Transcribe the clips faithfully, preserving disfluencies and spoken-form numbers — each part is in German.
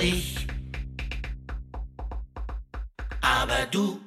ehrlich, aber du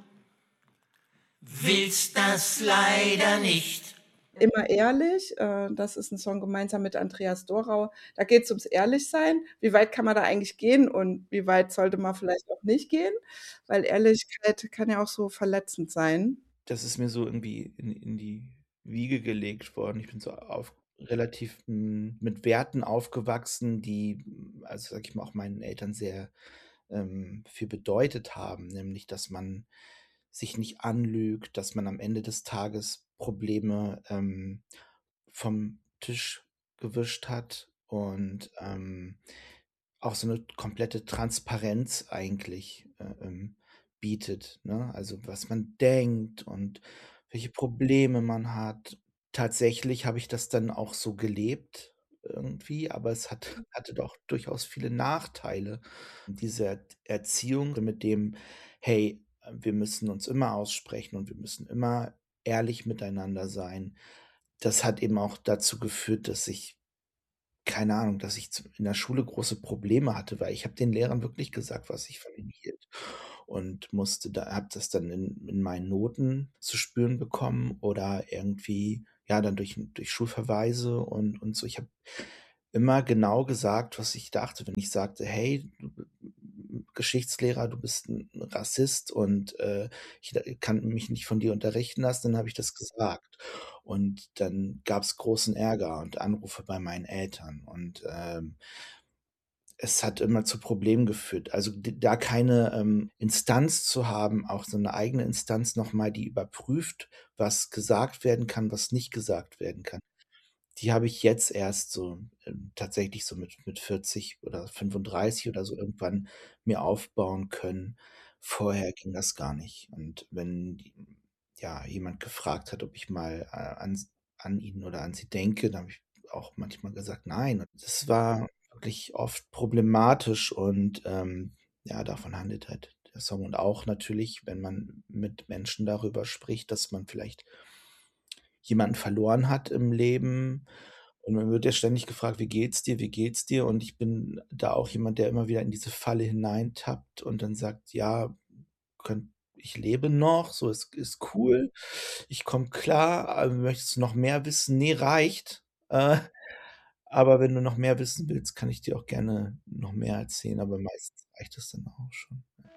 willst das leider nicht. Immer ehrlich, äh, das ist 'n Song gemeinsam mit Andreas Dorau. Da geht's ums Ehrlichsein. Wie weit kann man da eigentlich gehen und wie weit sollte man vielleicht auch nicht gehen? Weil Ehrlichkeit kann ja auch so verletzend sein. Das ist mir so irgendwie in in die Wiege gelegt worden. Ich bin so auf relativ, hm, mit Werten aufgewachsen, die, hm, also, sage ich mal, auch meinen Eltern sehr, ähm, viel bedeutet haben, nämlich, dass man sich nicht anlügt, dass man am Ende des Tages Probleme, ähm, vom Tisch gewischt hat und, ähm, auch so 'ne komplette Transparenz eigentlich, äh, ähm, bietet, ne? Also, was man denkt und welche Probleme man hat. Tatsächlich habe ich das dann auch so gelebt irgendwie, aber es hat hatte doch durchaus viele Nachteile. Diese Ert Erziehung mit dem: „Hey, äh, wir müssen uns immer aussprechen und wir müssen immer ehrlich miteinander sein.“ Das hat eben auch dazu geführt, dass ich keine Ahnung, dass ich z in der Schule große Probleme hatte, weil ich habe den Lehrern wirklich gesagt, was ich von ihnen hielt und musste da habe das dann in in meinen Noten zu spüren bekommen oder irgendwie, ja, dann durch durch Schulverweise und und so. Ich habe immer genau gesagt, was ich dachte. Wenn ich sagte: „Hey, du b b Geschichtslehrer, du bist 'n Rassist und, äh, ich d kann mich nicht von dir unterrichten lassen“, dann habe ich das gesagt. Und dann gab's großen Ärger und Anrufe bei meinen Eltern und, ähm es hat immer zu Problemen geführt. Also, d da keine, ähm, Instanz zu haben, auch so 'ne eigene Instanz noch mal, die überprüft, was gesagt werden kann, was nicht gesagt werden kann. Die habe ich jetzt erst so, ähm, tatsächlich so mit mit vierzig oder fünfunddreißig oder so irgendwann mir aufbauen können. Vorher ging das gar nicht. Und wenn, ja, jemand gefragt hat, ob ich mal, äh, an s an ihn oder an sie denke, dann habe ich auch manchmal gesagt: „Nein.“ Und das war wirklich oft problematisch und, ähm, ja, davon handelt halt der Song. Und auch natürlich, wenn man mit Menschen darüber spricht, dass man vielleicht jemanden verloren hat im Leben. Und man wird ja ständig gefragt: „Wie geht's dir? Wie geht's dir?“ Und ich bin da auch jemand, der immer wieder in diese Falle hineintappt und dann sagt: „Ja, könn ich lebe noch, so, ist ist cool. Ich komme klar, aber möchtest du noch mehr wissen? Ne, reicht. Äh, aber wenn du noch mehr wissen willst, kann ich dir auch gerne noch mehr erzählen.“ Aber meistens reicht das dann auch schon.